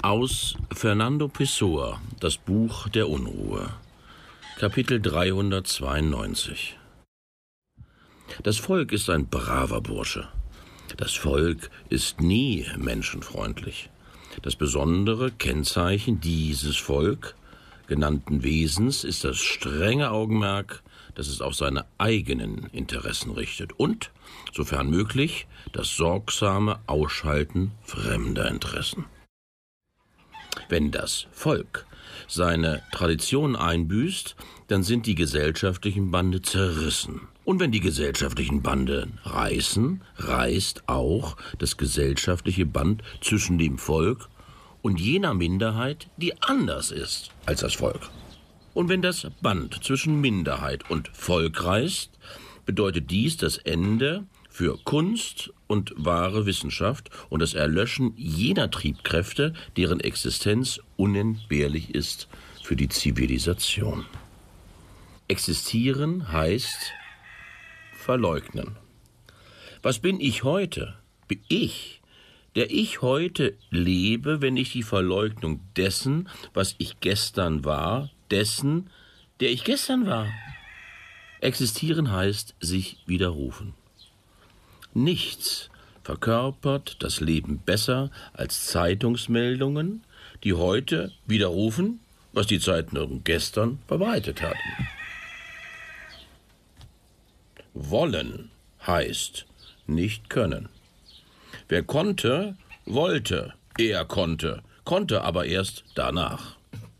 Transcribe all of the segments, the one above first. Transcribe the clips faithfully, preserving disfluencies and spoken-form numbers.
Aus Fernando Pessoa, das Buch der Unruhe, Kapitel dreihundertzweiundneunzig. Das Volk ist ein braver Bursche. Das Volk ist nie menschenfreundlich. Das besondere Kennzeichen dieses Volk genannten Wesens ist das strenge Augenmerk, das es auf seine eigenen Interessen richtet und, sofern möglich, das sorgsame Ausschalten fremder Interessen. Wenn das Volk seine Tradition einbüßt, dann sind die gesellschaftlichen Bande zerrissen. Und wenn die gesellschaftlichen Bande reißen, reißt auch das gesellschaftliche Band zwischen dem Volk und jener Minderheit, die anders ist als das Volk. Und wenn das Band zwischen Minderheit und Volk reißt, bedeutet dies das Ende für Kunst und wahre Wissenschaft und das Erlöschen jener Triebkräfte, deren Existenz unentbehrlich ist für die Zivilisation. Existieren heißt verleugnen. Was bin ich heute? Bin ich, der ich heute lebe, wenn ich die Verleugnung dessen, was ich gestern war, dessen, der ich gestern war? Existieren heißt sich widerrufen. Nichts verkörpert das Leben besser als Zeitungsmeldungen, die heute widerrufen, was die Zeitungen gestern verbreitet hatten. Wollen heißt nicht können. Wer konnte, wollte, er konnte, konnte aber erst danach.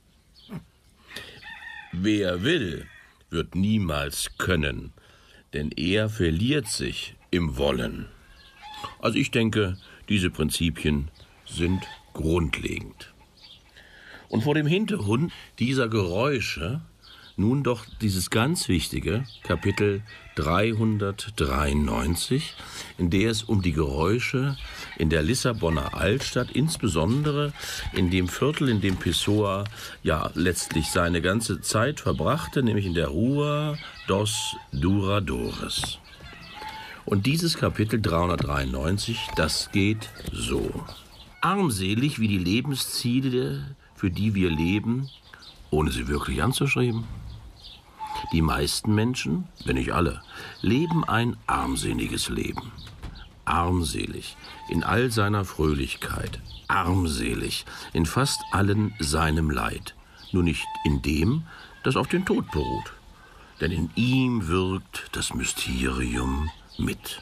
Wer will, wird niemals können, denn er verliert sich im Wollen. Also ich denke, diese Prinzipien sind grundlegend. Und vor dem Hintergrund dieser Geräusche nun doch dieses ganz wichtige Kapitel dreihundertdreiundneunzig, in der es um die Geräusche in der Lissabonner Altstadt, insbesondere in dem Viertel, in dem Pessoa ja letztlich seine ganze Zeit verbrachte, nämlich in der Rua dos Douradores. Und dieses Kapitel dreihundertdreiundneunzig, das geht so. Armselig wie die Lebensziele, für die wir leben, ohne sie wirklich anzuschreiben. Die meisten Menschen, wenn nicht alle, leben ein armseliges Leben. Armselig in all seiner Fröhlichkeit, armselig in fast allen seinem Leid, nur nicht in dem, das auf den Tod beruht. Denn in ihm wirkt das Mysterium mit.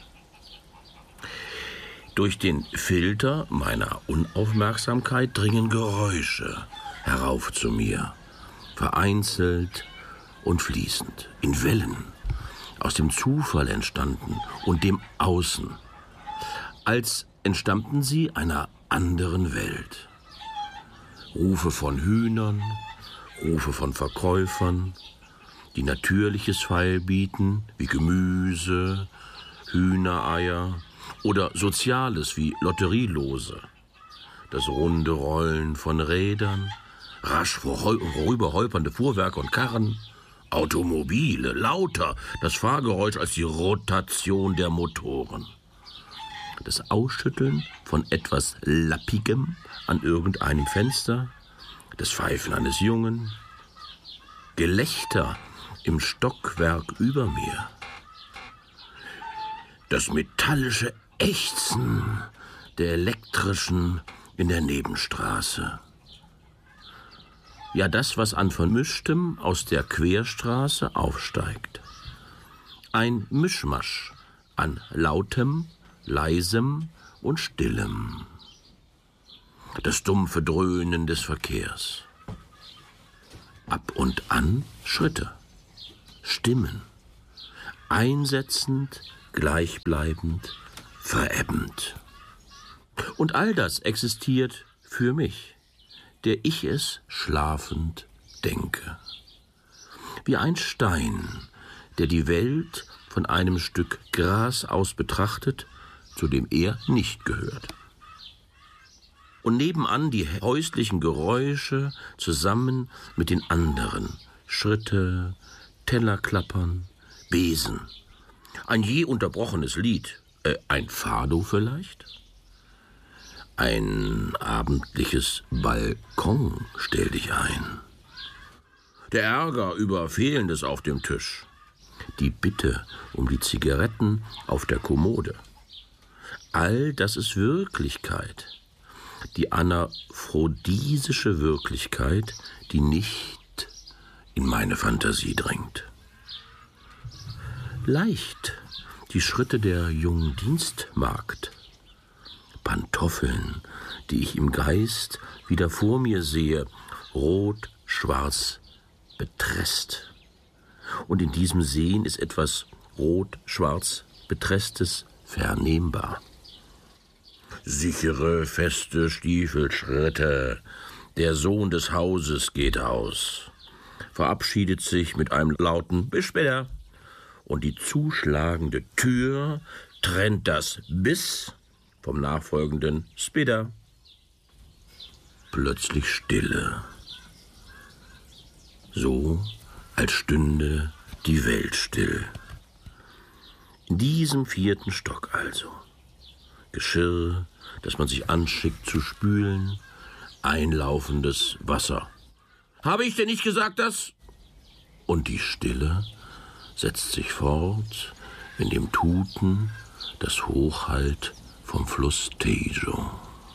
Durch den Filter meiner Unaufmerksamkeit dringen Geräusche herauf zu mir, vereinzelt und fließend, in Wellen, aus dem Zufall entstanden und dem Außen, als entstammten sie einer anderen Welt. Rufe von Hühnern, Rufe von Verkäufern, die Natürliches feilbieten, wie Gemüse, Hühnereier oder Soziales wie Lotterielose. Das runde Rollen von Rädern, rasch vorüberholpernde Fuhrwerke und Karren, Automobile, lauter das Fahrgeräusch als die Rotation der Motoren. Das Ausschütteln von etwas Lappigem an irgendeinem Fenster, das Pfeifen eines Jungen, Gelächter im Stockwerk über mir, das metallische Ächzen der elektrischen in der Nebenstraße. Ja, das, was an Vermischtem aus der Querstraße aufsteigt. Ein Mischmasch an Lautem, Leisem und Stillem. Das dumpfe Dröhnen des Verkehrs. Ab und an Schritte, Stimmen, einsetzend, gleichbleibend, verebbend. Und all das existiert für mich, der ich es schlafend denke. Wie ein Stein, der die Welt von einem Stück Gras aus betrachtet, zu dem er nicht gehört. Und nebenan die häuslichen Geräusche zusammen mit den anderen, Schritte, Tellerklappern, Besen, ein je unterbrochenes Lied, äh, ein Fado vielleicht? Ein abendliches Balkon stell dich ein. Der Ärger über Fehlendes auf dem Tisch. Die Bitte um die Zigaretten auf der Kommode. All das ist Wirklichkeit. Die anaphrodisische Wirklichkeit, die nicht in meine Fantasie dringt. Leicht die Schritte der jungen Dienstmagd. Pantoffeln, die ich im Geist wieder vor mir sehe, rot-schwarz betresst. Und in diesem Sehen ist etwas rot-schwarz Beträsstes vernehmbar. Sichere, feste Stiefelschritte. Der Sohn des Hauses geht aus, verabschiedet sich mit einem lauten Bis später. Und die zuschlagende Tür trennt das Bis vom nachfolgenden Später. Plötzlich Stille. So, als stünde die Welt still. In diesem vierten Stock also. Geschirr, das man sich anschickt zu spülen, einlaufendes Wasser. Habe ich denn nicht gesagt, dass? Und die Stille setzt sich fort in dem Tuten, das hochhallt vom Fluss Tejo.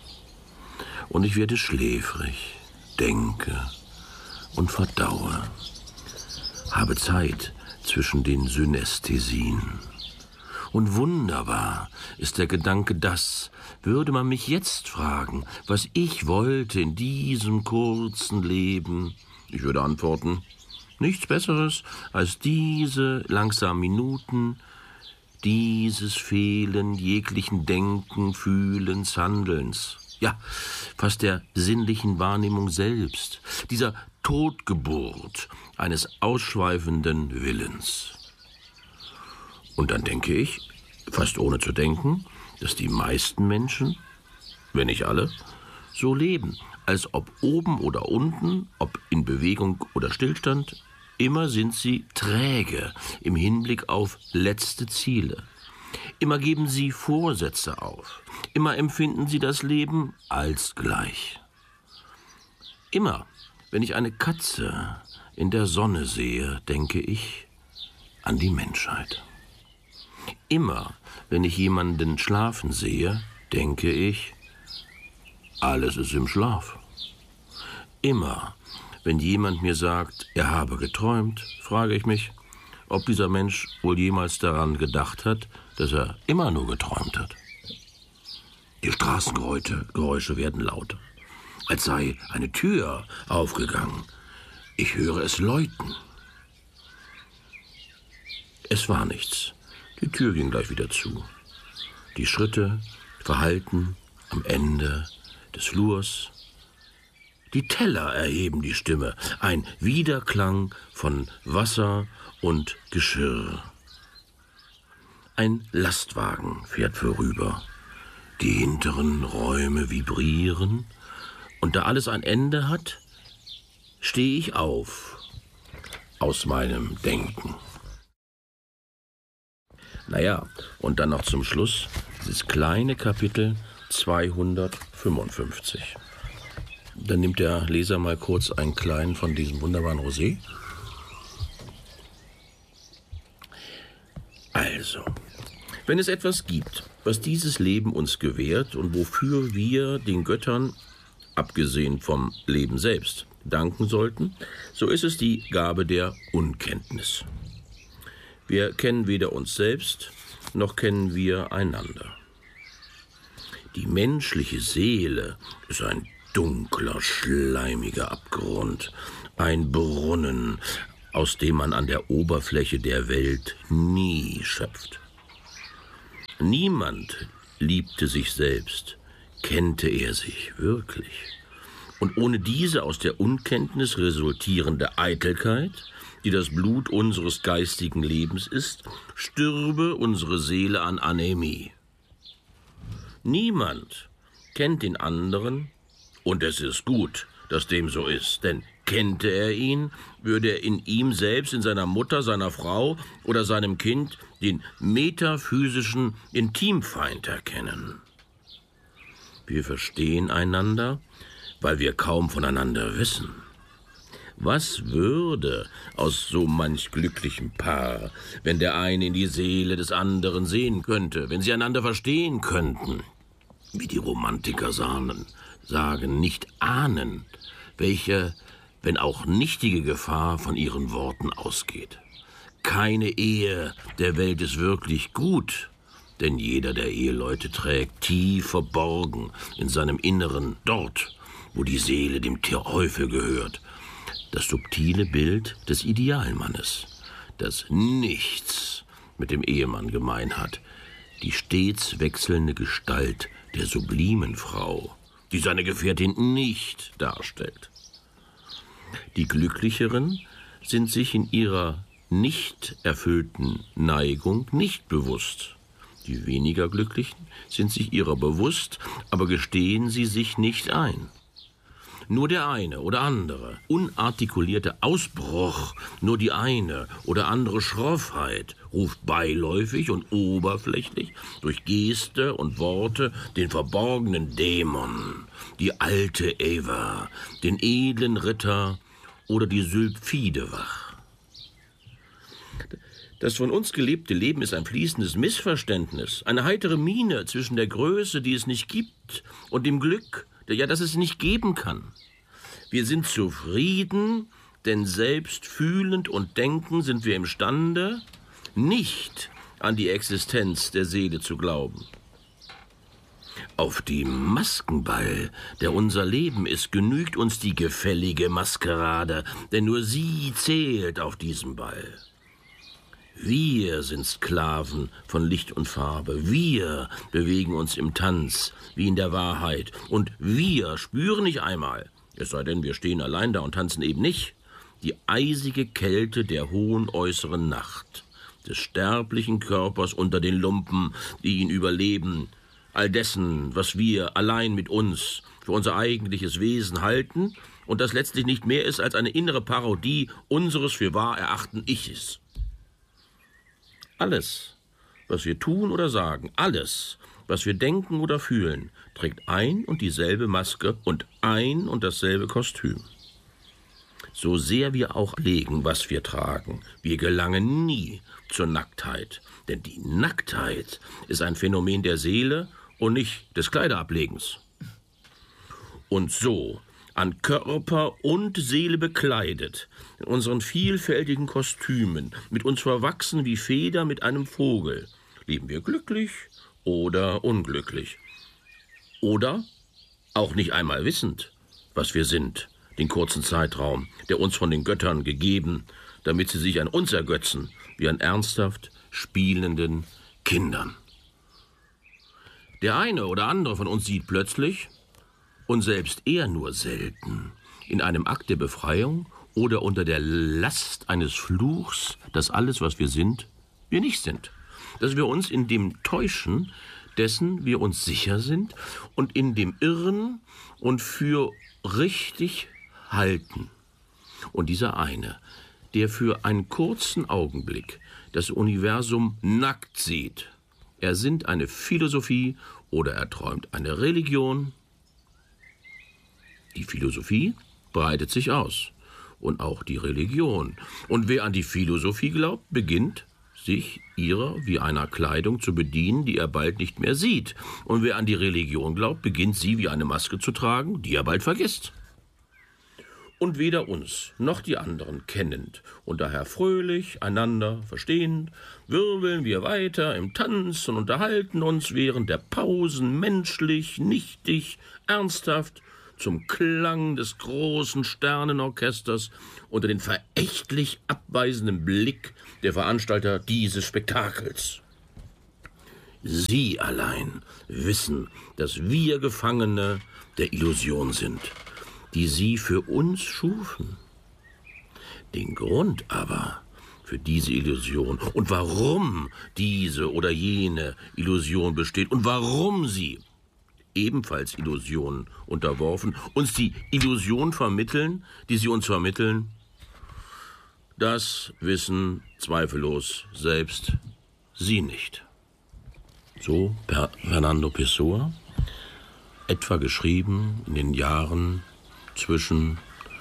Und ich werde schläfrig, denke und verdaue. Habe Zeit zwischen den Synästhesien. Und wunderbar ist der Gedanke, dass, würde man mich jetzt fragen, was ich wollte in diesem kurzen Leben, ich würde antworten, nichts Besseres als diese langsamen Minuten, dieses Fehlen jeglichen Denken, Fühlens, Handelns. Ja, fast der sinnlichen Wahrnehmung selbst, dieser Totgeburt eines ausschweifenden Willens. Und dann denke ich, fast ohne zu denken, dass die meisten Menschen, wenn nicht alle, so leben, als ob oben oder unten, ob in Bewegung oder Stillstand, immer sind sie träge im Hinblick auf letzte Ziele. Immer geben sie Vorsätze auf. Immer empfinden sie das Leben als gleich. Immer, wenn ich eine Katze in der Sonne sehe, denke ich an die Menschheit. Immer, wenn ich jemanden schlafen sehe, denke ich, alles ist im Schlaf. Immer, wenn jemand mir sagt, er habe geträumt, frage ich mich, ob dieser Mensch wohl jemals daran gedacht hat, dass er immer nur geträumt hat. Die Straßengeräusche werden lauter, als sei eine Tür aufgegangen. Ich höre es läuten. Es war nichts. Die Tür ging gleich wieder zu. Die Schritte verhallten am Ende des Flurs. Die Teller erheben die Stimme, ein Widerklang von Wasser und Geschirr. Ein Lastwagen fährt vorüber. Die hinteren Räume vibrieren. Und da alles ein Ende hat, stehe ich auf aus meinem Denken. Naja, und dann noch zum Schluss dieses kleine Kapitel zweihundertfünfundfünfzig. Dann nimmt der Leser mal kurz einen kleinen von diesem wunderbaren Rosé. Also, wenn es etwas gibt, was dieses Leben uns gewährt und wofür wir den Göttern, abgesehen vom Leben selbst, danken sollten, so ist es die Gabe der Unkenntnis. Wir kennen weder uns selbst, noch kennen wir einander. Die menschliche Seele ist ein dunkler, schleimiger Abgrund, ein Brunnen, aus dem man an der Oberfläche der Welt nie schöpft. Niemand liebte sich selbst, kennte er sich wirklich. Und ohne diese aus der Unkenntnis resultierende Eitelkeit, die das Blut unseres geistigen Lebens ist, stürbe unsere Seele an Anämie. Niemand kennt den anderen, und es ist gut, dass dem so ist, denn kennte er ihn, würde er in ihm selbst, in seiner Mutter, seiner Frau oder seinem Kind den metaphysischen Intimfeind erkennen. Wir verstehen einander, weil wir kaum voneinander wissen. Was würde aus so manch glücklichem Paar, wenn der eine in die Seele des anderen sehen könnte, wenn sie einander verstehen könnten? Wie die Romantiker sahen, sagen, nicht ahnen, welche, wenn auch nichtige Gefahr von ihren Worten ausgeht. Keine Ehe der Welt ist wirklich gut, denn jeder der Eheleute trägt tief verborgen in seinem Inneren, dort, wo die Seele dem Teufel gehört, das subtile Bild des Idealmannes, das nichts mit dem Ehemann gemein hat, die stets wechselnde Gestalt der sublimen Frau, die seine Gefährtin nicht darstellt. Die Glücklicheren sind sich in ihrer nicht erfüllten Neigung nicht bewusst. Die weniger Glücklichen sind sich ihrer bewusst, aber gestehen sie sich nicht ein. Nur der eine oder andere unartikulierte Ausbruch, nur die eine oder andere Schroffheit ruft beiläufig und oberflächlich durch Geste und Worte den verborgenen Dämon, die alte Eva, den edlen Ritter oder die Sylphide wach. Das von uns gelebte Leben ist ein fließendes Missverständnis, eine heitere Miene zwischen der Größe, die es nicht gibt, und dem Glück, ja, das es nicht geben kann. Wir sind zufrieden, denn selbst fühlend und denkend sind wir imstande, nicht an die Existenz der Seele zu glauben. Auf dem Maskenball, der unser Leben ist, genügt uns die gefällige Maskerade, denn nur sie zählt auf diesem Ball. Wir sind Sklaven von Licht und Farbe. Wir bewegen uns im Tanz wie in der Wahrheit. Und wir spüren nicht einmal, es sei denn, wir stehen allein da und tanzen eben nicht, die eisige Kälte der hohen äußeren Nacht, des sterblichen Körpers unter den Lumpen, die ihn überleben, all dessen, was wir allein mit uns für unser eigentliches Wesen halten und das letztlich nicht mehr ist als eine innere Parodie unseres für wahr erachten Iches. Alles, was wir tun oder sagen, alles, was wir denken oder fühlen, trägt ein und dieselbe Maske und ein und dasselbe Kostüm. So sehr wir auch legen, was wir tragen, wir gelangen nie zur Nacktheit, denn die Nacktheit ist ein Phänomen der Seele und nicht des Kleiderablegens. Und so, an Körper und Seele bekleidet, in unseren vielfältigen Kostümen, mit uns verwachsen wie Feder mit einem Vogel, leben wir glücklich oder unglücklich. Oder auch nicht einmal wissend, was wir sind, den kurzen Zeitraum, der uns von den Göttern gegeben, damit sie sich an uns ergötzen, wie an ernsthaft spielenden Kindern. Der eine oder andere von uns sieht plötzlich, und selbst er nur selten, in einem Akt der Befreiung oder unter der Last eines Fluchs, dass alles, was wir sind, wir nicht sind. Dass wir uns in dem täuschen, dessen wir uns sicher sind und in dem irren und für richtig halten. Und dieser eine, der für einen kurzen Augenblick das Universum nackt sieht, er sinnt eine Philosophie oder er träumt eine Religion. Die Philosophie breitet sich aus und auch die Religion. Und wer an die Philosophie glaubt, beginnt sich ihrer wie einer Kleidung zu bedienen, die er bald nicht mehr sieht. Und wer an die Religion glaubt, beginnt sie wie eine Maske zu tragen, die er bald vergisst. Und weder uns noch die anderen kennend und daher fröhlich, einander verstehend, wirbeln wir weiter im Tanz und unterhalten uns während der Pausen menschlich, nichtig, ernsthaft, zum Klang des großen Sternenorchesters unter den verächtlich abweisenden Blick der Veranstalter dieses Spektakels. Sie allein wissen, dass wir Gefangene der Illusion sind, die sie für uns schufen. Den Grund aber für diese Illusion und warum diese oder jene Illusion besteht und warum sie, ebenfalls Illusionen unterworfen, uns die Illusion vermitteln, die sie uns vermitteln, das wissen zweifellos selbst sie nicht. So Fernando Pessoa etwa geschrieben in den Jahren zwischen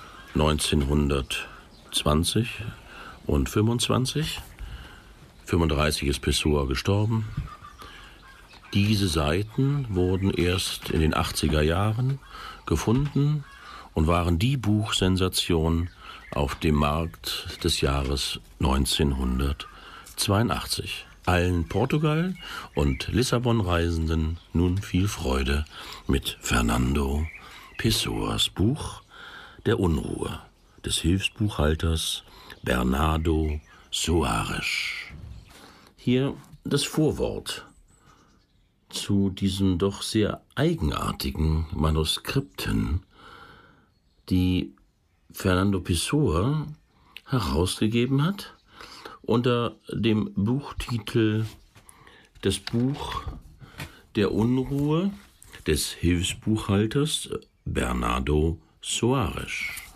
neunzehnhundertzwanzig und fünfundzwanzig. fünfunddreißig ist Pessoa gestorben. Diese Seiten wurden erst in den achtziger Jahren gefunden und waren die Buchsensation auf dem Markt des Jahres neunzehnhundertzweiundachtzig. Allen Portugal- und Lissabon-Reisenden nun viel Freude mit Fernando Pessoas Buch der Unruhe des Hilfsbuchhalters Bernardo Soares. Hier das Vorwort zu diesen doch sehr eigenartigen Manuskripten, die Fernando Pessoa herausgegeben hat, unter dem Buchtitel Das Buch der Unruhe des Hilfsbuchhalters Bernardo Soares.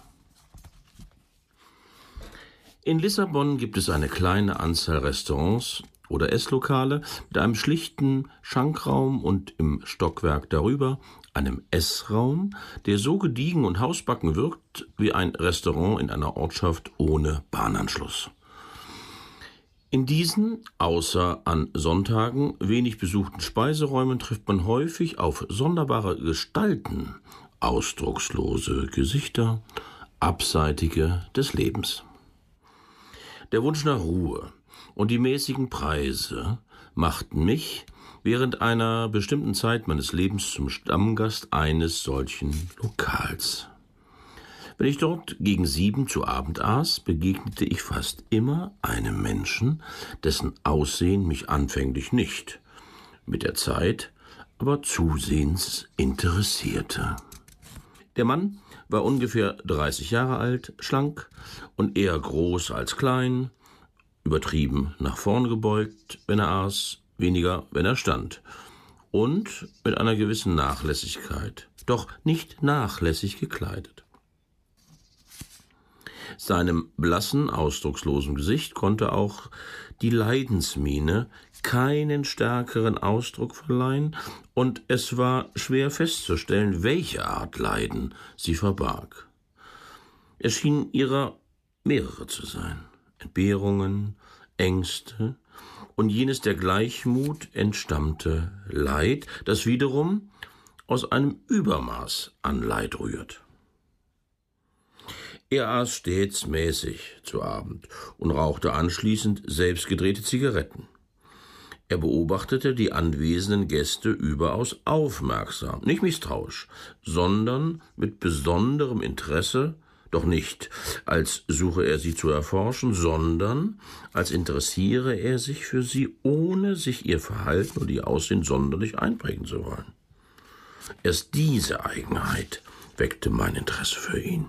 In Lissabon gibt es eine kleine Anzahl Restaurants oder Esslokale mit einem schlichten Schankraum und im Stockwerk darüber einem Essraum, der so gediegen und hausbacken wirkt wie ein Restaurant in einer Ortschaft ohne Bahnanschluss. In diesen, außer an Sonntagen, wenig besuchten Speiseräumen trifft man häufig auf sonderbare Gestalten, ausdruckslose Gesichter, Abseitige des Lebens. Der Wunsch nach Ruhe und die mäßigen Preise machten mich während einer bestimmten Zeit meines Lebens zum Stammgast eines solchen Lokals. Wenn ich dort gegen sieben zu Abend aß, begegnete ich fast immer einem Menschen, dessen Aussehen mich anfänglich nicht, mit der Zeit aber zusehends interessierte. Der Mann war ungefähr dreißig Jahre alt, schlank und eher groß als klein, übertrieben nach vorn gebeugt, wenn er aß, weniger, wenn er stand, und mit einer gewissen Nachlässigkeit, doch nicht nachlässig gekleidet. Seinem blassen, ausdruckslosen Gesicht konnte auch die Leidensmiene keinen stärkeren Ausdruck verleihen, und es war schwer festzustellen, welche Art Leiden sie verbarg. Es schien ihrer mehrere zu sein: Entbehrungen, Ängste und jenes der Gleichmut entstammte Leid, das wiederum aus einem Übermaß an Leid rührt. Er aß stets mäßig zu Abend und rauchte anschließend selbstgedrehte Zigaretten. Er beobachtete die anwesenden Gäste überaus aufmerksam, nicht misstrauisch, sondern mit besonderem Interesse, doch nicht, als suche er sie zu erforschen, sondern als interessiere er sich für sie, ohne sich ihr Verhalten oder ihr Aussehen sonderlich einprägen zu wollen. Erst diese Eigenheit weckte mein Interesse für ihn.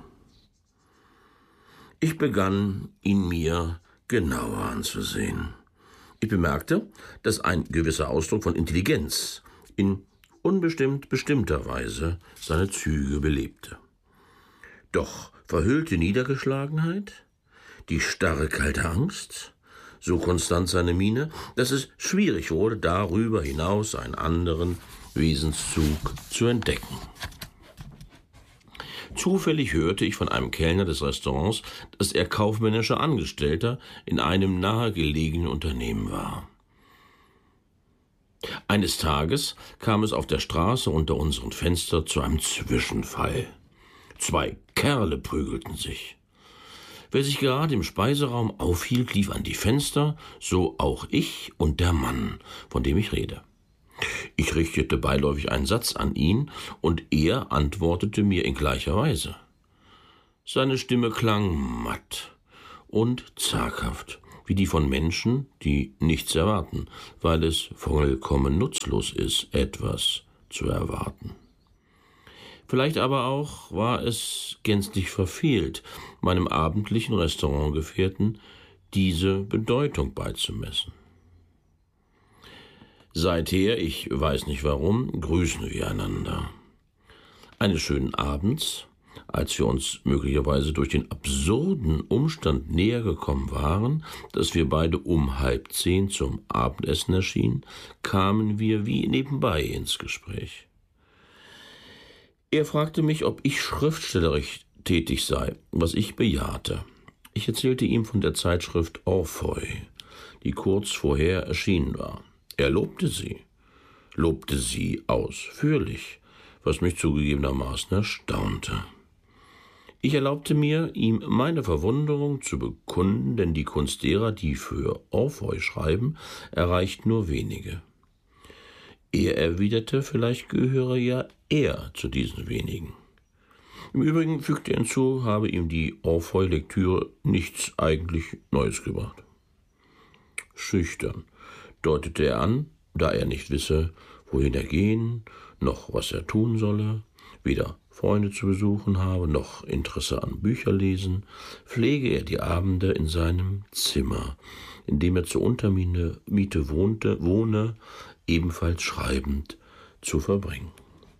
Ich begann, ihn mir genauer anzusehen. Ich bemerkte, dass ein gewisser Ausdruck von Intelligenz in unbestimmt bestimmter Weise seine Züge belebte. Doch verhüllte Niedergeschlagenheit, die starre kalte Angst, so konstant seine Miene, dass es schwierig wurde, darüber hinaus einen anderen Wesenszug zu entdecken. Zufällig hörte ich von einem Kellner des Restaurants, dass er kaufmännischer Angestellter in einem nahegelegenen Unternehmen war. Eines Tages kam es auf der Straße unter unseren Fenstern zu einem Zwischenfall. Zwei Kerle prügelten sich. Wer sich gerade im Speiseraum aufhielt, lief an die Fenster, so auch ich und der Mann, von dem ich rede. Ich richtete beiläufig einen Satz an ihn, und er antwortete mir in gleicher Weise. Seine Stimme klang matt und zaghaft, wie die von Menschen, die nichts erwarten, weil es vollkommen nutzlos ist, etwas zu erwarten. Vielleicht aber auch war es gänzlich verfehlt, meinem abendlichen Restaurantgefährten diese Bedeutung beizumessen. Seither, ich weiß nicht warum, grüßen wir einander. Eines schönen Abends, als wir uns möglicherweise durch den absurden Umstand näher gekommen waren, dass wir beide um halb zehn zum Abendessen erschienen, kamen wir wie nebenbei ins Gespräch. Er fragte mich, ob ich schriftstellerisch tätig sei, was ich bejahte. Ich erzählte ihm von der Zeitschrift Orpheu, die kurz vorher erschienen war. Er lobte sie, lobte sie ausführlich, was mich zugegebenermaßen erstaunte. Ich erlaubte mir, ihm meine Verwunderung zu bekunden, denn die Kunst derer, die für Orpheu schreiben, erreicht nur wenige. Er erwiderte, vielleicht gehöre ja er zu diesen wenigen. Im Übrigen, fügte er hinzu, habe ihm die Orpheu-Lektüre nichts eigentlich Neues gebracht. Schüchtern deutete er an, da er nicht wisse, wohin er gehen, noch was er tun solle, weder Freunde zu besuchen habe, noch Interesse an Bücherlesen, pflege er die Abende in seinem Zimmer, in dem er zur Untermiete wohnte, wohne, ebenfalls schreibend, zu verbringen.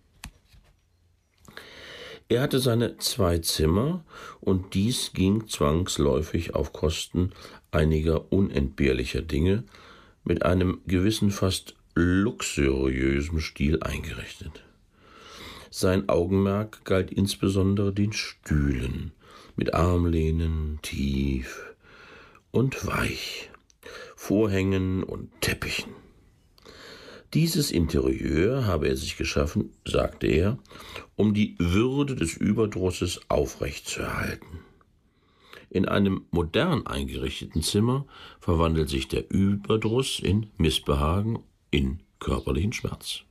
Er hatte seine zwei Zimmer, und dies ging zwangsläufig auf Kosten einiger unentbehrlicher Dinge, mit einem gewissen fast luxuriösen Stil eingerichtet. Sein Augenmerk galt insbesondere den Stühlen, mit Armlehnen, tief und weich, Vorhängen und Teppichen. Dieses Interieur habe er sich geschaffen, sagte er, um die Würde des Überdrusses aufrechtzuerhalten. In einem modern eingerichteten Zimmer verwandelt sich der Überdruss in Missbehagen, in körperlichen Schmerz.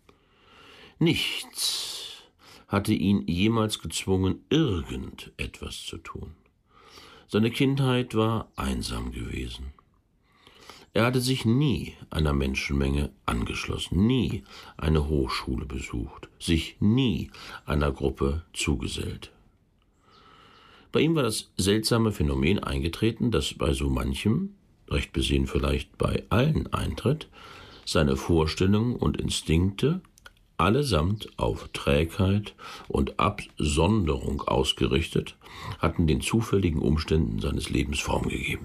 Nichts hatte ihn jemals gezwungen, irgendetwas zu tun. Seine Kindheit war einsam gewesen. Er hatte sich nie einer Menschenmenge angeschlossen, nie eine Hochschule besucht, sich nie einer Gruppe zugesellt. Bei ihm war das seltsame Phänomen eingetreten, das bei so manchem, recht besehen vielleicht bei allen eintritt, seine Vorstellungen und Instinkte allesamt auf Trägheit und Absonderung ausgerichtet, hatten den zufälligen Umständen seines Lebens Form gegeben.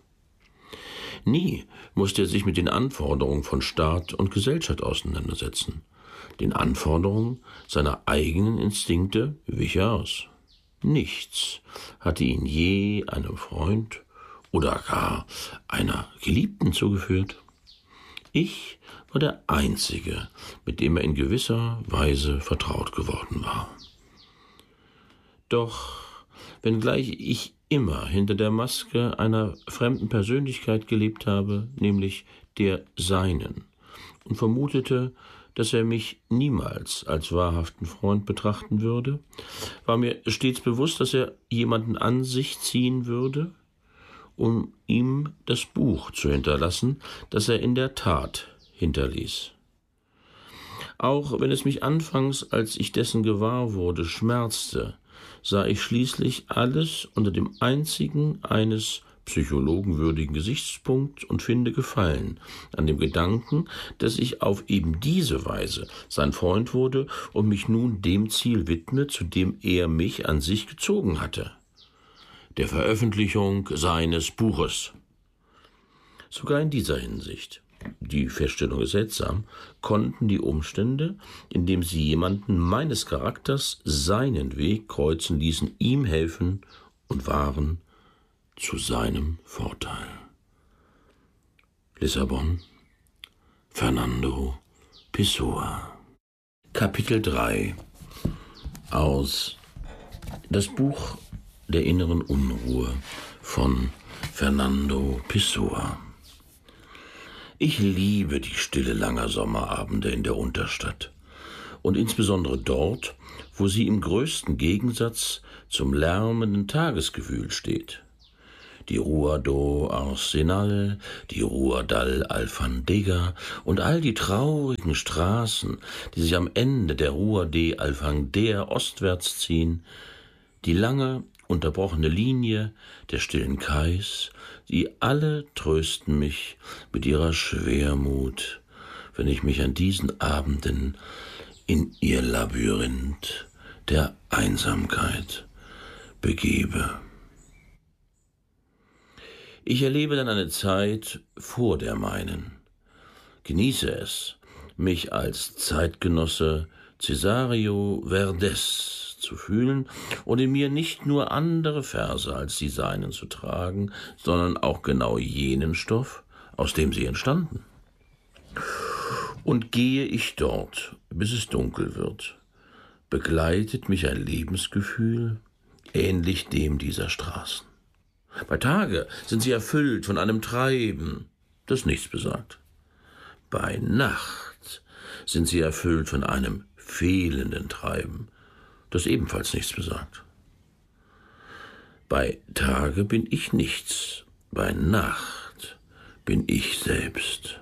Nie musste er sich mit den Anforderungen von Staat und Gesellschaft auseinandersetzen. Den Anforderungen seiner eigenen Instinkte wich er aus. Nichts hatte ihn je einem Freund oder gar einer Geliebten zugeführt. Ich war der Einzige, mit dem er in gewisser Weise vertraut geworden war. Doch wenngleich ich immer hinter der Maske einer fremden Persönlichkeit gelebt habe, nämlich der seinen, und vermutete, dass er mich niemals als wahrhaften Freund betrachten würde, war mir stets bewusst, dass er jemanden an sich ziehen würde, um ihm das Buch zu hinterlassen, das er in der Tat hinterließ. Auch wenn es mich anfangs, als ich dessen gewahr wurde, schmerzte, sah ich schließlich alles unter dem einzigen eines psychologenwürdigen Gesichtspunkts und finde Gefallen an dem Gedanken, dass ich auf eben diese Weise sein Freund wurde und mich nun dem Ziel widme, zu dem er mich an sich gezogen hatte: der Veröffentlichung seines Buches. Sogar in dieser Hinsicht, die Feststellung ist seltsam, konnten die Umstände, indem sie jemanden meines Charakters seinen Weg kreuzen ließen, ihm helfen und waren zu seinem Vorteil. Lissabon, Fernando Pessoa. Kapitel drei aus Das Buch der inneren Unruhe von Fernando Pessoa. Ich liebe die Stille langer Sommerabende in der Unterstadt und insbesondere dort, wo sie im größten Gegensatz zum lärmenden Tagesgewühl steht. Die Rua do Arsenal, die Rua dal Alfandega und all die traurigen Straßen, die sich am Ende der Rua de Alfandega ostwärts ziehen, die lange, unterbrochene Linie der stillen Kais, die alle trösten mich mit ihrer Schwermut, wenn ich mich an diesen Abenden in ihr Labyrinth der Einsamkeit begebe. Ich erlebe dann eine Zeit vor der meinen, genieße es, mich als Zeitgenosse Cesario Verdes zu fühlen und in mir nicht nur andere Verse als die seinen zu tragen, sondern auch genau jenen Stoff, aus dem sie entstanden. Und gehe ich dort, bis es dunkel wird, begleitet mich ein Lebensgefühl, ähnlich dem dieser Straßen. Bei Tage sind sie erfüllt von einem Treiben, das nichts besagt. Bei Nacht sind sie erfüllt von einem fehlenden Treiben, das ebenfalls nichts besagt. Bei Tage bin ich nichts, bei Nacht bin ich selbst.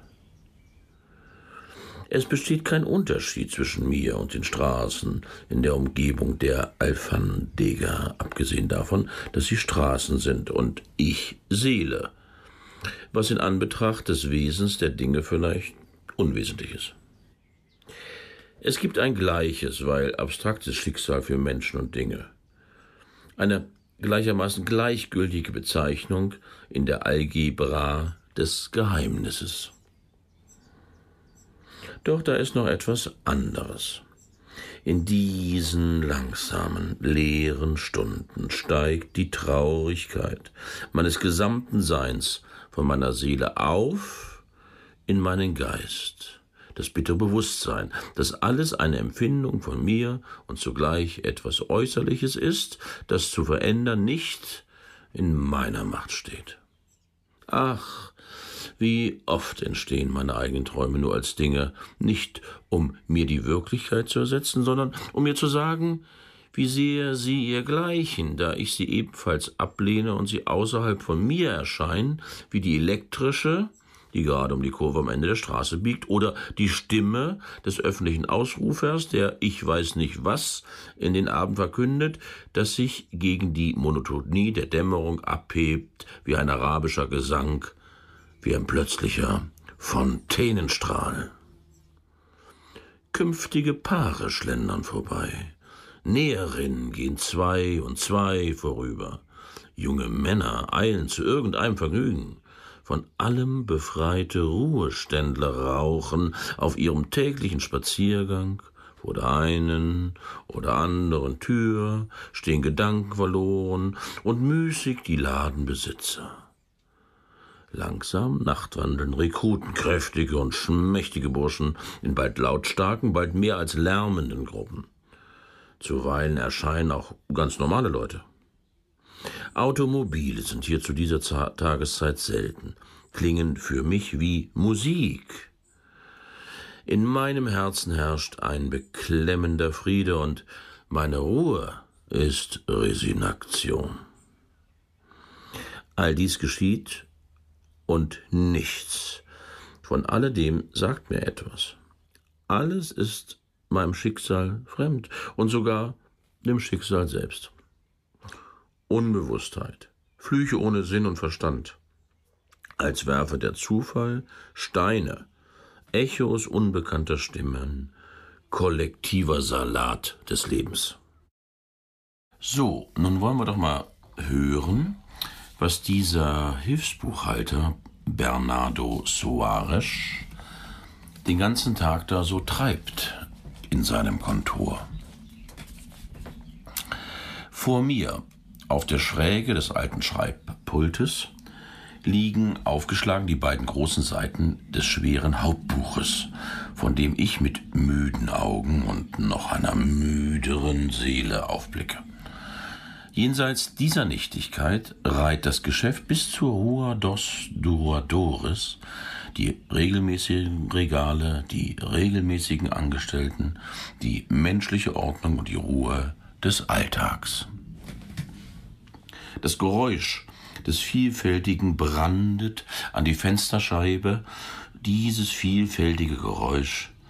Es besteht kein Unterschied zwischen mir und den Straßen in der Umgebung der Alfandega, abgesehen davon, dass sie Straßen sind und ich Seele, was in Anbetracht des Wesens der Dinge vielleicht unwesentlich ist. Es gibt ein gleiches, weil abstraktes Schicksal für Menschen und Dinge. Eine gleichermaßen gleichgültige Bezeichnung in der Algebra des Geheimnisses. Doch da ist noch etwas anderes. In diesen langsamen, leeren Stunden steigt die Traurigkeit meines gesamten Seins von meiner Seele auf in meinen Geist. Das bittere Bewusstsein, dass alles eine Empfindung von mir und zugleich etwas Äußerliches ist, das zu verändern nicht in meiner Macht steht. Ach, wie oft entstehen meine eigenen Träume nur als Dinge, nicht um mir die Wirklichkeit zu ersetzen, sondern um mir zu sagen, wie sehr sie ihr gleichen, da ich sie ebenfalls ablehne und sie außerhalb von mir erscheinen, wie die elektrische, die gerade um die Kurve am Ende der Straße biegt, oder die Stimme des öffentlichen Ausrufers, der ich weiß nicht was in den Abend verkündet, das sich gegen die Monotonie der Dämmerung abhebt, wie ein arabischer Gesang, wie ein plötzlicher Fontänenstrahl. Künftige Paare schlendern vorbei, Näherinnen gehen zwei und zwei vorüber, junge Männer eilen zu irgendeinem Vergnügen, von allem befreite Ruheständler rauchen auf ihrem täglichen Spaziergang vor der einen oder anderen Tür, stehen Gedanken verloren und müßig die Ladenbesitzer. Langsam nachtwandeln Rekruten, kräftige und schmächtige Burschen in bald lautstarken, bald mehr als lärmenden Gruppen. Zuweilen erscheinen auch ganz normale Leute. Automobile sind hier zu dieser Tageszeit selten, klingen für mich wie Musik. In meinem Herzen herrscht ein beklemmender Friede und meine Ruhe ist Resignation. All dies geschieht und nichts von alledem sagt mir etwas. Alles ist meinem Schicksal fremd und sogar dem Schicksal selbst. Unbewusstheit, Flüche ohne Sinn und Verstand, als werfe der Zufall Steine, Echos unbekannter Stimmen, kollektiver Salat des Lebens. So, nun wollen wir doch mal hören, was dieser Hilfsbuchhalter Bernardo Soares den ganzen Tag da so treibt in seinem Kontor. Vor mir, auf der Schräge des alten Schreibpultes, liegen aufgeschlagen die beiden großen Seiten des schweren Hauptbuches, von dem ich mit müden Augen und noch einer müderen Seele aufblicke. Jenseits dieser Nichtigkeit reiht das Geschäft bis zur Rua dos Doadores, die regelmäßigen Regale, die regelmäßigen Angestellten, die menschliche Ordnung und die Ruhe des Alltags. Das Geräusch des Vielfältigen brandet an die Fensterscheibe. Dieses vielfältige Geräusch